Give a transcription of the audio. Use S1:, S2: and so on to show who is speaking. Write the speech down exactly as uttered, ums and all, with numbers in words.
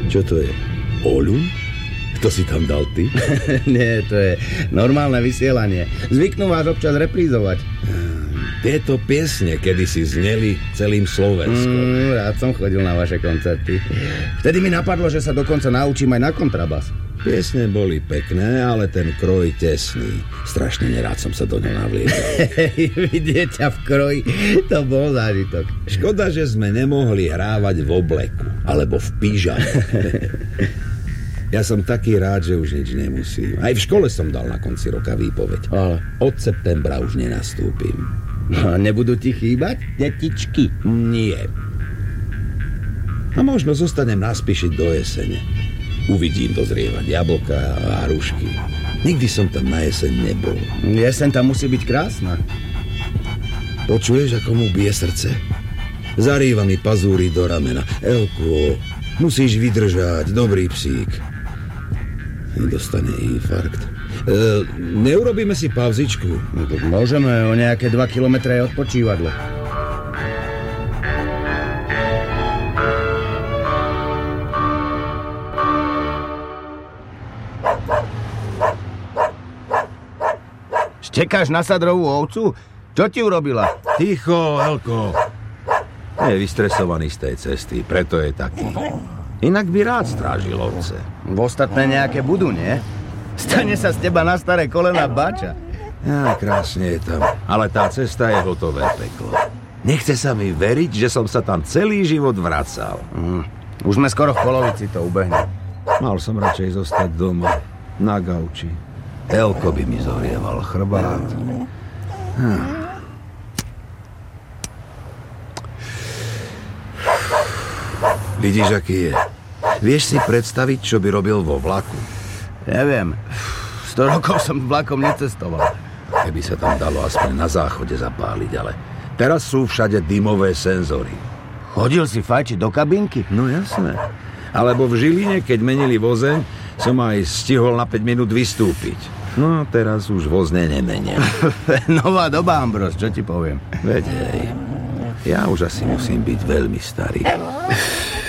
S1: Čo to je? Oľuň? To si tam dal ty?
S2: Nie, to je normálne vysielanie. Zvyknú vás občas reprízovať.
S1: Tieto piesne kedysi zneli celým Slovenskom.
S2: Mm, rád som chodil na vaše koncerty. Vtedy mi napadlo, že sa dokonca naučím aj na kontrabas.
S1: Piesne boli pekné, ale ten kroj tesný. Strašne nerád som sa do ňa navliekal.
S2: Vidieť ťa v kroji, to bol zážitok.
S1: Škoda, že sme nemohli hrávať v obleku, alebo v pyžame. Ja som taký rád, že už nič nemusím. Aj v škole som dal na konci roka výpoveď.
S2: Ale
S1: od septembra už nenastúpim.
S2: No, nebudú ti chýbať, detičky?
S1: Nie. A možno zostanem naspíšiť do jesene. Uvidím dozrievať jablka a hrušky. Nikdy som tam na jeseň nebol.
S2: Jeseň tam musí byť krásna.
S1: Počuješ, ako mu bije srdce? Zarýva mi pazúry do ramena. Elko, musíš vydržať, dobrý psík. Dostane infarkt. E, neurobíme si pauzičku?
S2: No, môžeme, o nejaké dva kilometre je odpočívadlo. Čekáš na sadrovú ovcu? Čo ti urobila?
S1: Ticho, Elko. Je vystresovaný z tej cesty, preto je taký. Inak by rád strážil ovce.
S2: V ostatné nejaké budú, nie? Stane sa z teba na staré kolena bača.
S1: Ja, krásne je tam. Ale tá cesta je hotové peklo. Nechce sa mi veriť, že som sa tam celý život vracal.
S2: Mm. Už sme skoro v polovici, to ubehne.
S1: Mal som radšej zostať doma, na gauči. Elko by mi zohrieval chrbát. Hm. Vidíš, aký je? Vieš si predstaviť, čo by robil vo vlaku?
S2: Neviem. Sto rokov som vlakom necestoval.
S1: Keby sa tam dalo aspoň na záchode zapáliť, ale teraz sú všade dymové senzory.
S2: Chodil si fajčiť do kabinky?
S1: No jasné. Alebo v Žiline, keď menili vozeň, som aj stihol na päť minút vystúpiť. No teraz už vozne nemenia.
S2: Nová doba, Ambros, čo ti poviem?
S1: Veď hej, ja už asi musím byť veľmi starý.